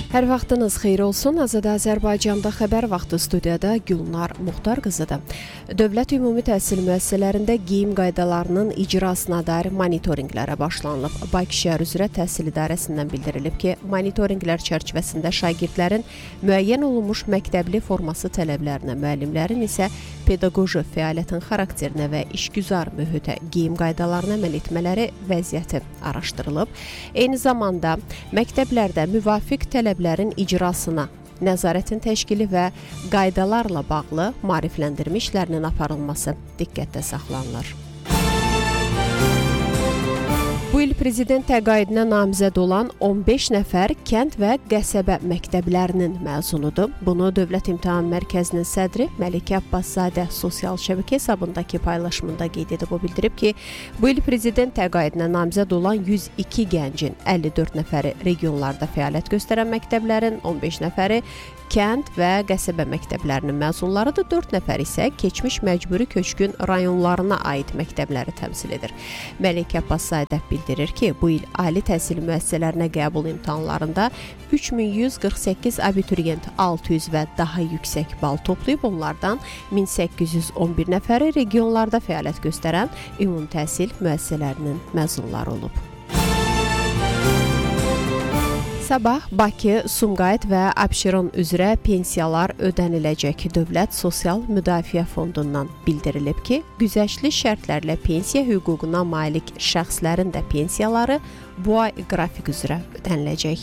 Hər vaxtınız xeyir olsun. Azada Azərbaycanda xəbər vaxtı studiyada Gülnar Muxtar qızıdır. Dövlət Ümumi Təhsil müəssisələrində geyim qaydalarının icrasına dair monitorinqlərə başlanılıb. Bakı şəhər üzrə Təhsil İdarəsindən bildirilib ki, monitorinqlər çərçivəsində şagirdlərin müəyyən olunmuş məktəbli forması tələblərinə, müəllimlərin isə pedaqoji fəaliyyətin xarakterinə və işgüzar mühitə geyim qaydalarına əməl etmələri vəziyyəti araşdırılıb. Eyni zamanda məktəblərdə müvafiq tələblərin icrasına, nəzarətin təşkili və qaydalarla bağlı maarifləndirmə işlərinin aparılması diqqətdə saxlanılır. Bu il prezident təqaüdünə namizəd olan 15 nəfər kənd və qəsəbə məktəblərinin məzunudur. Bunu Dövlət İmtahan Mərkəzinin sədri Məlikə Abbaszadə sosial şəbəkə hesabındakı paylaşımında qeyd edib. O bildirib ki, bu il prezident təqaüdünə namizəd olan 102 gəncin 54 nəfəri regionlarda fəaliyyət göstərən məktəblərin, 15 nəfəri kənd və qəsəbə məktəblərinin məzunlarıdır, 4 nəfər isə keçmiş məcburi köçkün rayonlarına aid məktəbləri təmsil edir. Məlikə Abbaszadə bildirir ki, bu il ali təhsil müəssisələrinə qəbul imtahanlarında 3148 abituriyent 600 və daha yüksək bal toplayıb, onlardan 1811 nəfəri regionlarda fəaliyyət göstərən ümumi təhsil müəssisələrinin məzunları olub. Sabah Bakı, Sumqayıt və Abşeron üzrə pensiyalar ödəniləcək. Dövlət Sosial Müdafiə Fondundan bildirilib ki, güzəştli şərtlərlə pensiya hüququna malik şəxslərin də pensiyaları bu ay qrafik üzrə ödəniləcək.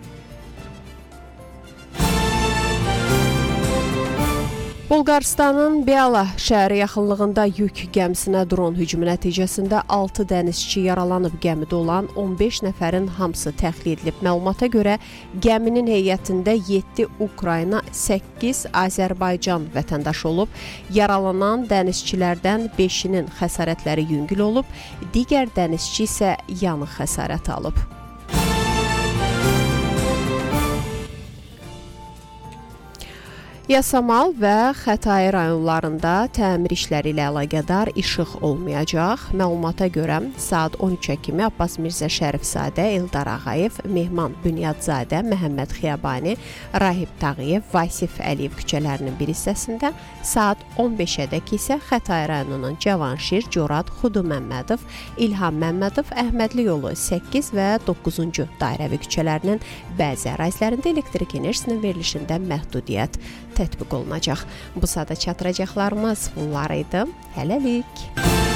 Bolqarıstanın Biala şəhəri yaxınlığında yük gəmisinə dron hücumu nəticəsində 6 dənizçi yaralanıb. Gəmidə olan 15 nəfərin hamısı təxliyə edilib. Məlumata görə gəminin heyətində 7 Ukrayna, 8 Azərbaycan vətəndaşı olub. Yaralanan dənizçilərdən 5-inin xəsarətləri yüngül olub, digər dənizçi isə yanıq xəsarəti alıb. Yasamal və Xətai rayonlarında təmir işləri ilə əlaqədar işıq olmayacaq. Məlumata görə saat 13-ə kimi Abbas Mirzə Şərifzadə, Eldar Ağayev, Mehman Bünyadzadə, Məhəmməd Xiyabani, Rahib Tağıyev, Vasif Əliyev küçələrinin bir hissəsində, saat 15-ədək isə Xətai rayonunun Cavanşir, Corad, Xudu Məmmədov, İlham Məmmədov, Əhmədli yolu 8 və 9-cu dairəvi küçələrinin bəzi ərazilərində elektrik enerjisinin verilişində məhdudiyyət tətbiq olunacaq. Bu saata çatdıracaqlarımız bunlar idi. Hələlik.